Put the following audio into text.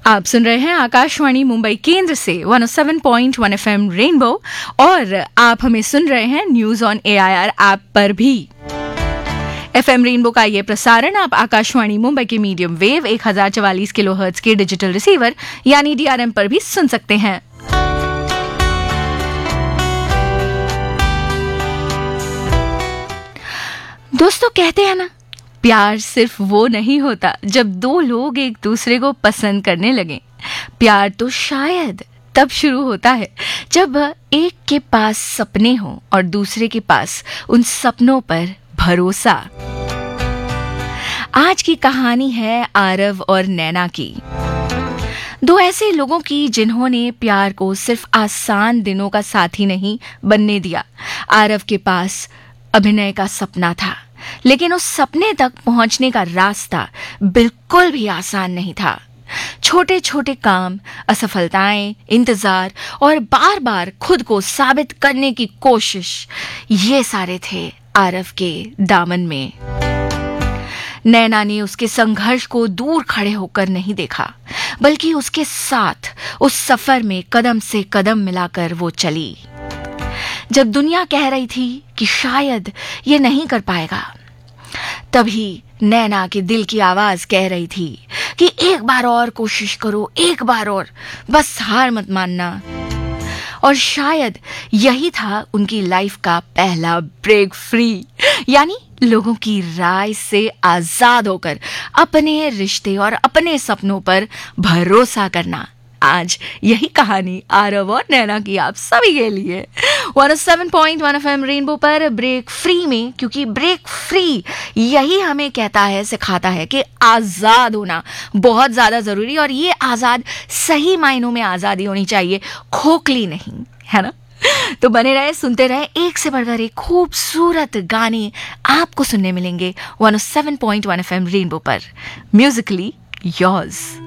आप सुन रहे हैं आकाशवाणी मुंबई केंद्र से 107.1 एफएम रेनबो और आप हमें सुन रहे हैं न्यूज ऑन एआईआर ऐप पर भी। एफएम रेनबो का ये प्रसारण आप आकाशवाणी मुंबई के मीडियम वेव 1044 किलोहर्ट्ज के डिजिटल रिसीवर यानी डीआरएम पर भी सुन सकते हैं। दोस्तों, कहते हैं ना, प्यार सिर्फ वो नहीं होता जब दो लोग एक दूसरे को पसंद करने लगें। प्यार तो शायद तब शुरू होता है जब एक के पास सपने हों और दूसरे के पास उन सपनों पर भरोसा। आज की कहानी है आरव और नैना की, दो ऐसे लोगों की जिन्होंने प्यार को सिर्फ आसान दिनों का साथी नहीं बनने दिया। आरव के पास अभिनय का सपना था, लेकिन उस सपने तक पहुंचने का रास्ता बिल्कुल भी आसान नहीं था। छोटे छोटे काम, असफलताएं, इंतजार और बार बार खुद को साबित करने की कोशिश, ये सारे थे आरव के दामन में। नैना ने उसके संघर्ष को दूर खड़े होकर नहीं देखा, बल्कि उसके साथ उस सफर में कदम से कदम मिलाकर वो चली। जब दुनिया कह रही थी कि शायद ये नहीं कर पाएगा, तभी नैना के दिल की आवाज कह रही थी कि एक बार और कोशिश करो, एक बार और, बस हार मत मानना। और शायद यही था उनकी लाइफ का पहला ब्रेक फ्री, यानी लोगों की राय से आजाद होकर अपने रिश्ते और अपने सपनों पर भरोसा करना। आज यही कहानी आरव और नैना की आप सभी के लिए 107.1 एफएम रेनबो पर ब्रेक फ्री में, क्योंकि ब्रेक फ्री यही हमें कहता है, सिखाता है कि आजाद होना बहुत ज्यादा जरूरी, और ये आजाद सही मायनों में आजादी होनी चाहिए, खोखली नहीं, है ना। तो बने रहे, सुनते रहे, एक से बढ़कर एक खूबसूरत गाने आपको सुनने मिलेंगे 107.1 एफएम रेनबो पर। Musically yours.